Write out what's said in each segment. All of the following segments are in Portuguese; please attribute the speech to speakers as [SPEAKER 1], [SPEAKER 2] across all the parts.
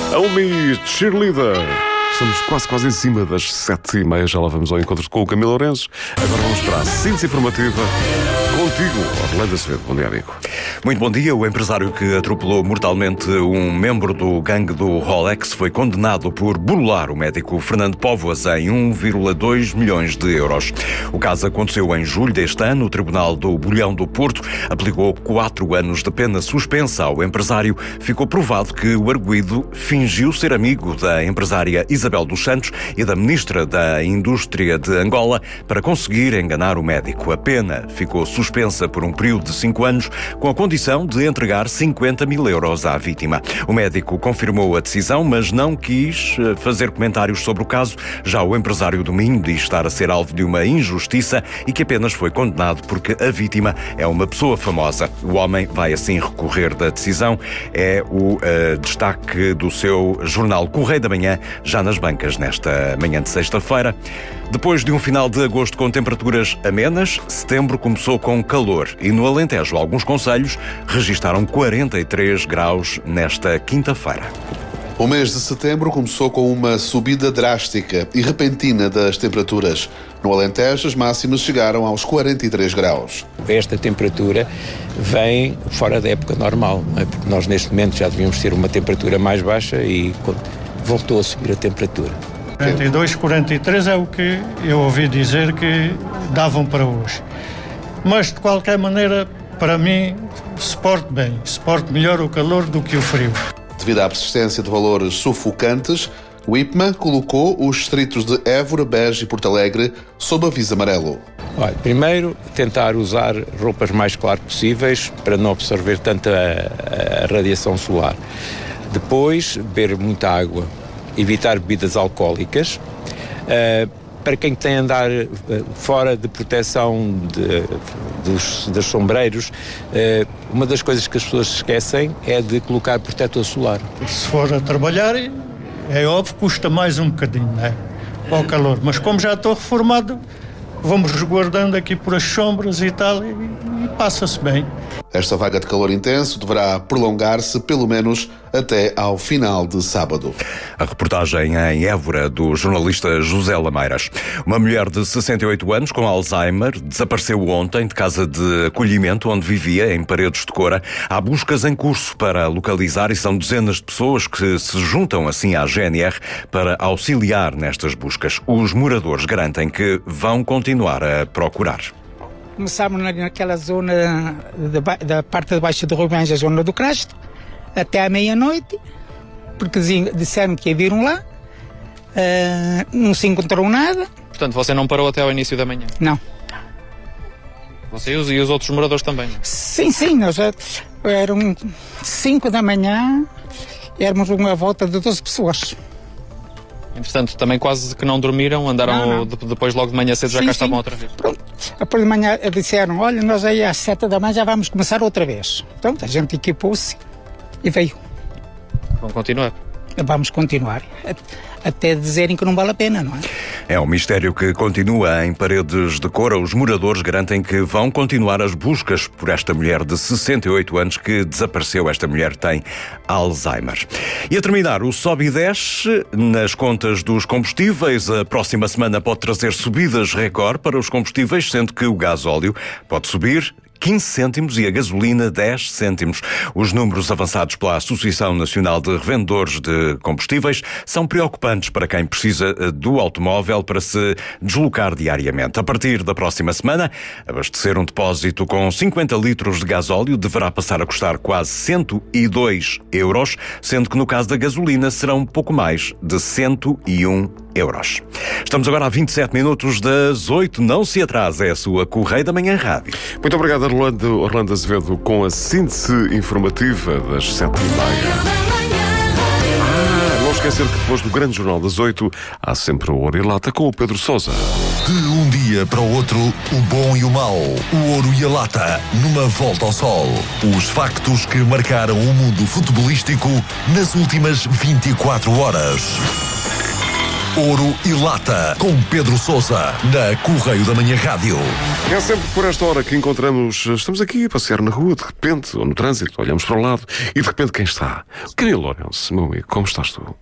[SPEAKER 1] Only Cheerleader. Estamos quase em cima das 7h30. Já lá vamos ao encontro com o Camilo Lourenço. Agora vamos para a síntese informativa. Contigo, Orlando Azevedo. Bom dia, amigo.
[SPEAKER 2] Muito bom dia. O empresário que atropelou mortalmente um membro do gangue do Rolex foi condenado por burlar o médico Fernando Póvoas em 1,2 milhões de euros. O caso aconteceu em julho deste ano. O Tribunal do Bolhão do Porto aplicou 4 anos de pena suspensa ao empresário. Ficou provado que o arguido fingiu ser amigo da empresária Isabel dos Santos e da ministra da Indústria de Angola para conseguir enganar o médico. A pena ficou suspensa por um período de 5 anos, com a condição de entregar 50 mil euros à vítima. O médico confirmou a decisão, mas não quis fazer comentários sobre o caso. Já o empresário do Minho diz estar a ser alvo de uma injustiça e que apenas foi condenado porque a vítima é uma pessoa famosa. O homem vai assim recorrer da decisão. É o destaque do seu jornal Correio da Manhã, já nas bancas nesta manhã de sexta-feira. Depois de um final de agosto com temperaturas amenas, setembro começou com calor e no Alentejo alguns concelhos registaram 43 graus nesta quinta-feira.
[SPEAKER 3] O mês de setembro começou com uma subida drástica e repentina das temperaturas. No Alentejo, as máximas chegaram aos 43 graus.
[SPEAKER 4] Esta temperatura vem fora da época normal, não é? Porque nós neste momento já devíamos ter uma temperatura mais baixa e voltou a subir a temperatura.
[SPEAKER 5] 42, 43 é o que eu ouvi dizer que davam para hoje. Mas, de qualquer maneira, para mim, suporto bem. Suporto melhor o calor do que o frio.
[SPEAKER 3] Devido à persistência de valores sufocantes, o IPMA colocou os distritos de Évora, Beja e Porto Alegre sob aviso amarelo.
[SPEAKER 4] Olha, primeiro, tentar usar roupas mais claras possíveis para não absorver tanta a radiação solar. Depois, beber muita água, evitar bebidas alcoólicas. Para quem tem a andar fora de proteção dos sombreiros, uma das coisas que as pessoas esquecem é de colocar protetor solar.
[SPEAKER 5] Se for a trabalhar, é óbvio que custa mais um bocadinho, né? Ao calor. Mas como já estou reformado, vamos resguardando aqui por as sombras e tal, e passa-se bem.
[SPEAKER 3] Esta vaga de calor intenso deverá prolongar-se pelo menos até ao final de sábado.
[SPEAKER 2] A reportagem em Évora do jornalista José Lameiras. Uma mulher de 68 anos com Alzheimer desapareceu ontem de casa de acolhimento onde vivia, em Paredes de Coura. Há buscas em curso para localizar e são dezenas de pessoas que se juntam assim à GNR para auxiliar nestas buscas. Os moradores garantem que vão continuar a procurar.
[SPEAKER 6] Começámos naquela zona da parte de baixo de Rubens, a zona do Crasto, até à meia-noite, porque disseram que viram lá, não se encontrou nada.
[SPEAKER 7] Portanto, você não parou até ao início da manhã?
[SPEAKER 6] Não.
[SPEAKER 7] Você e os outros moradores também? Não?
[SPEAKER 6] Sim, nós eram 5 da manhã, éramos uma volta de 12 pessoas.
[SPEAKER 7] Entretanto, também quase que não dormiram, andaram não. Depois logo de manhã cedo já cá estavam outra vez.
[SPEAKER 6] Pronto. Depois de manhã disseram, olha, nós aí às 7 da manhã já vamos começar outra vez. Então a gente equipou-se e veio.
[SPEAKER 7] Vão continuar?
[SPEAKER 6] Vamos continuar, até dizerem que não vale a pena, não é?
[SPEAKER 2] É um mistério que continua em Paredes de Coura. Os moradores garantem que vão continuar as buscas por esta mulher de 68 anos que desapareceu. Esta mulher tem Alzheimer. E a terminar, o sobe e desce nas contas dos combustíveis. A próxima semana pode trazer subidas recorde para os combustíveis, sendo que o gasóleo pode subir 15 cêntimos e a gasolina 10 cêntimos. Os números avançados pela Associação Nacional de Revendedores de Combustíveis são preocupantes para quem precisa do automóvel para se deslocar diariamente. A partir da próxima semana, abastecer um depósito com 50 litros de gasóleo deverá passar a custar quase 102 euros, sendo que no caso da gasolina serão pouco mais de 101 euros. Estamos agora a 27 minutos das 8. Não se atrase, é a sua Correio da Manhã Rádio.
[SPEAKER 1] Muito obrigado, Orlando Azevedo, com a síntese informativa das 7h30. Não esquecer que depois do grande jornal das 8 há sempre o Ouro e a Lata com o Pedro Sousa.
[SPEAKER 8] De um dia para o outro, o bom e o mau, o Ouro e a Lata, numa volta ao sol. Os factos que marcaram o mundo futebolístico nas últimas 24 horas. Ouro e Lata, com Pedro Sousa, na Correio da Manhã Rádio.
[SPEAKER 1] É sempre por esta hora que estamos aqui a passear na rua, de repente, ou no trânsito, olhamos para o lado e de repente quem está? Camilo Lourenço, meu amigo, como estás tu?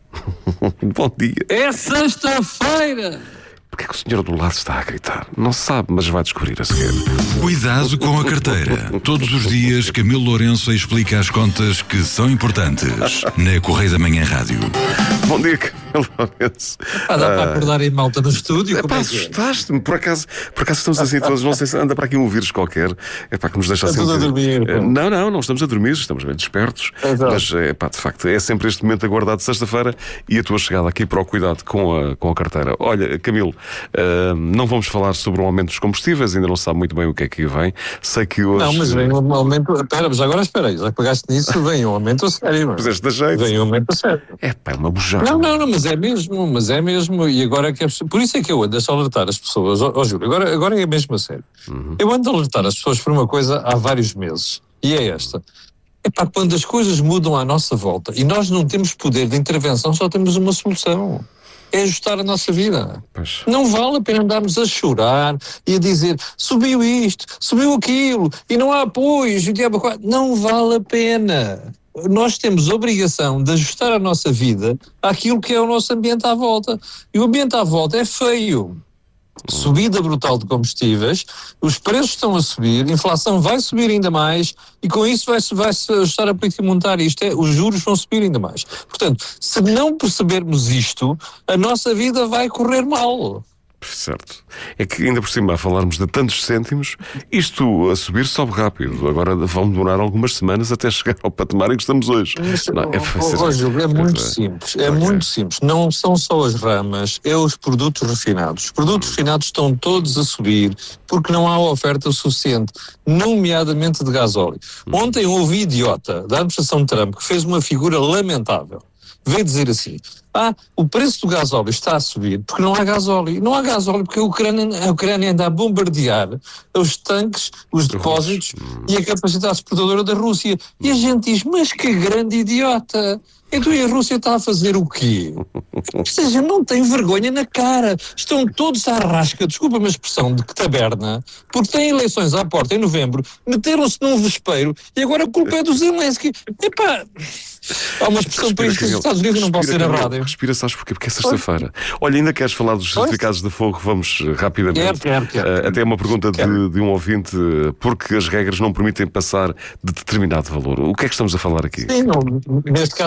[SPEAKER 1] Bom dia.
[SPEAKER 9] É sexta-feira!
[SPEAKER 1] Porquê que o senhor do lado está a gritar? Não sabe, mas vai descobrir a seguir.
[SPEAKER 10] Cuidado com a carteira. Todos os dias, Camilo Lourenço explica as contas que são importantes na Correio da Manhã Rádio.
[SPEAKER 1] Bom dia, Camilo Lourenço.
[SPEAKER 9] Dá para acordar aí malta no estúdio? Como é que
[SPEAKER 1] assustaste-me. Por acaso estamos assim todos. Não sei se anda para aqui um vírus qualquer. É para que nos deixa assim.
[SPEAKER 9] Estamos a dormir.
[SPEAKER 1] Não estamos a dormir, estamos bem despertos. Mas, de facto, é sempre este momento aguardado de sexta-feira e a tua chegada aqui para o cuidado com a carteira. Olha, Camilo, não vamos falar sobre o aumento dos combustíveis, ainda não se sabe muito bem o que é que vem. Sei que hoje.
[SPEAKER 9] Não, mas vem um aumento. Mas agora espera aí, já que pagaste nisso, vem um aumento a sério.
[SPEAKER 1] Puseste da jeito.
[SPEAKER 9] Vem um aumento a sério.
[SPEAKER 1] É pá, é uma bujada.
[SPEAKER 9] Não, mas é mesmo. E agora é que é. Por isso é que eu ando a alertar as pessoas. Júlio, agora é mesmo a sério. Eu ando a alertar as pessoas por uma coisa há vários meses. E é esta. Quando as coisas mudam à nossa volta e nós não temos poder de intervenção, só temos uma solução. É ajustar a nossa vida.
[SPEAKER 1] Pois.
[SPEAKER 9] Não vale a pena andarmos a chorar e a dizer subiu isto, subiu aquilo e não há apoios. Não vale a pena. Nós temos a obrigação de ajustar a nossa vida àquilo que é o nosso ambiente à volta. E o ambiente à volta é feio. Subida brutal de combustíveis, os preços estão a subir, a inflação vai subir ainda mais e com isso vai-se ajustar a política monetária. Os juros vão subir ainda mais. Portanto, se não percebermos isto, a nossa vida vai correr mal.
[SPEAKER 1] Certo. É que ainda por cima, a falarmos de tantos cêntimos, isto a subir sobe rápido. Agora vão demorar algumas semanas até chegar ao patamar em que estamos hoje.
[SPEAKER 9] Júlio, é muito simples. É muito simples. Não são só as ramas, é os produtos refinados. Os produtos refinados estão todos a subir porque não há oferta suficiente, nomeadamente de gasóleo. Ontem houve idiota da administração de Trump que fez uma figura lamentável. Veio dizer assim, o preço do gasóleo está a subir porque não há gasóleo. Não há gasóleo porque a Ucrânia anda a bombardear os tanques, os depósitos e a capacidade exportadora da Rússia. E a gente diz, mas que grande idiota! Então e a Rússia está a fazer o quê? Ou seja, não tem vergonha na cara. Estão todos à rasca, desculpa-me a expressão, de que taberna, porque têm eleições à porta em novembro, meteram-se num vespeiro e agora a culpa é do Zelensky. Há uma expressão para isto que os Estados Unidos não pode ser errada.
[SPEAKER 1] Respira, sabes porquê? Porque é sexta-feira. Olha, ainda queres falar dos certificados de fogo? Vamos rapidamente.
[SPEAKER 9] Quero.
[SPEAKER 1] Até uma pergunta de um ouvinte, porque as regras não permitem passar de determinado valor. O que é que estamos a falar aqui?
[SPEAKER 9] Sim, neste caso